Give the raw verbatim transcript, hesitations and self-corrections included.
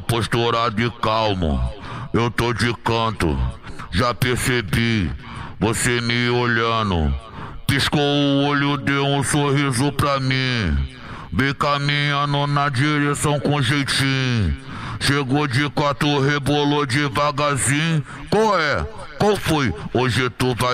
postura de calmo, eu tô de canto, já percebi, você me olhando. Piscou o olho, deu um sorriso pra mim, bem caminhando na direção com jeitinho. Chegou de quatro, rebolou devagarzinho. Qual é? Qual foi? Hoje tu vai